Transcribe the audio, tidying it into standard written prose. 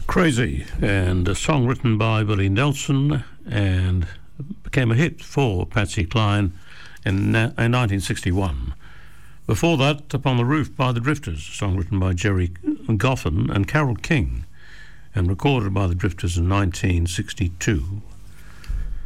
Crazy, and a song written by Willie Nelson and became a hit for Patsy Cline in 1961. Before that, Upon the Roof by the Drifters, a song written by Jerry Goffin and Carole King and recorded by the Drifters in 1962.